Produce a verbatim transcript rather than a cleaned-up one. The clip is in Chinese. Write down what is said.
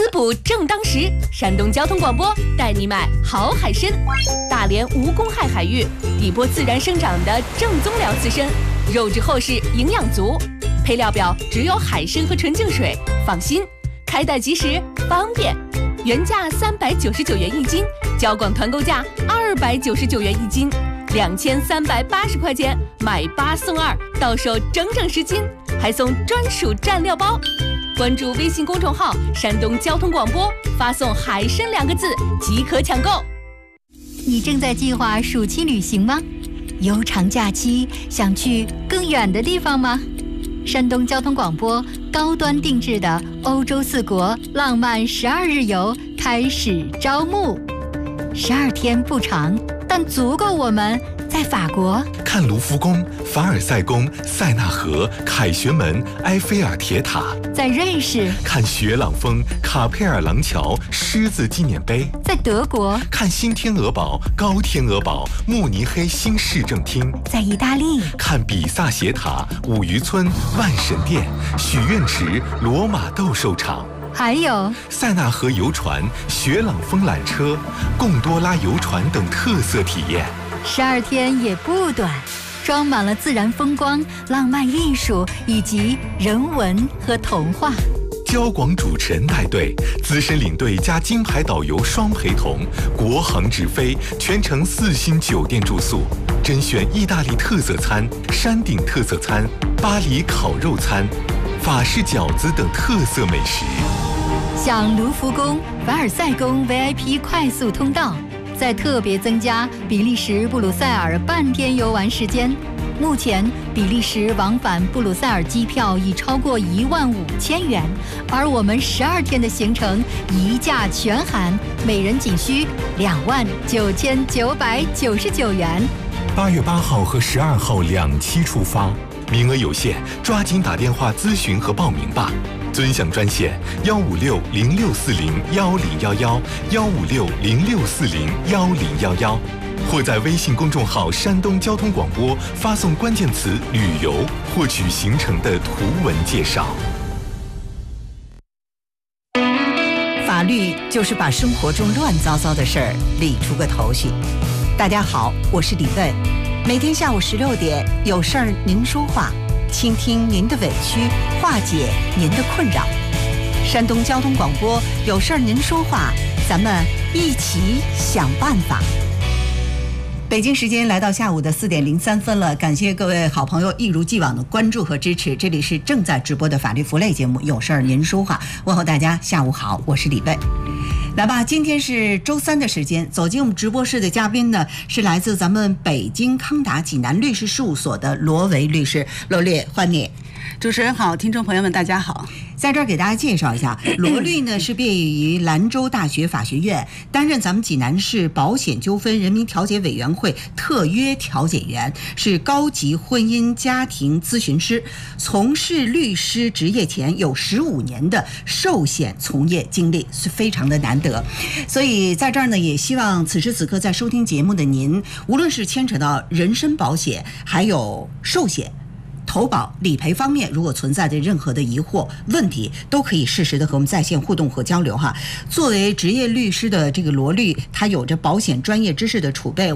滋补正当时，山东交通广播带你买好海参。大连无公害海域，底波自然生长的正宗辽刺参，肉质厚实，营养足。配料表只有海参和纯净水，放心，开袋即时，方便。原价三百九十九元一斤，交广团购价二百九十九元一斤，两千三百八十块钱买八送二，到手整整十斤，还送专属蘸料包。关注微信公众号山东交通广播，发送海参两个字即可抢购。 你正在计划暑期旅行吗？悠长假期想去更远的地方吗？山东交通广播高端定制的欧洲四国浪漫十二日游开始招募，十二天不长，但足够我们在法国看卢浮宫、凡尔赛宫、塞纳河、凯旋门、埃菲尔铁塔； 在瑞士看雪朗峰、卡佩尔廊桥、狮子纪念碑； 在德国看新天鹅堡、高天鹅堡、慕尼黑新市政厅； 在意大利看比萨斜塔、五渔村、万神殿、许愿池、罗马斗兽场。 还有塞纳河游船、雪朗峰缆车、贡多拉游船等特色体验。 十二天也不短，装满了自然风光、浪漫艺术以及人文和童话。 交广主持人带队，资深领队加金牌导游双陪同，国航直飞，全程四星酒店住宿，甄选意大利特色餐、山顶特色餐、巴黎烤肉餐、法式饺子等特色美食。 享卢浮宫、凡尔赛宫 V I P 快速通道，再特别增加比利时布鲁塞尔半天游玩时间。目前比利时往返布鲁塞尔机票已超过一万五千元，而我们十二天的行程一价全含，每人仅需两万九千九百九十九元。 八月八号和十二号两期出发，名额有限，抓紧打电话咨询和报名吧。尊享专线幺五六零六四零幺零幺幺幺五六零六四零幺零幺幺，或在微信公众号山东交通广播发送关键词旅游，获取行程的图文介绍。 法律就是把生活中乱糟糟的事儿理出个头绪。大家好，我是李问，每天下午十六点，有事儿您说话，倾听您的委屈，化解您的困扰。山东交通广播，有事儿您说话，咱们一起想办法。北京时间来到下午的四点零三分了，感谢各位好朋友一如既往的关注和支持。这里是正在直播的法律福类节目，有事儿您说话，问候大家下午好，我是李贝。来吧，今天是周三的时间，走进我们直播室的嘉宾呢是来自咱们北京康达济南律师事务所的罗维律师。罗律，欢迎你。 主持人好，听众朋友们大家好。 在这儿给大家介绍一下，罗律呢是毕业于兰州大学法学院，担任咱们济南市保险纠纷人民调解委员会特约调解员，是高级婚姻家庭咨询师，从事律师职业前有十五年的寿险从业经历，是非常的难得。所以在这儿呢，也希望此时此刻在收听节目的您，无论是牵扯到人身保险，还有寿险、投保理赔方面，如果存在的任何的疑惑问题，都可以适时的和我们在线互动和交流哈。作为职业律师的这个罗律，他有着保险专业知识的储备。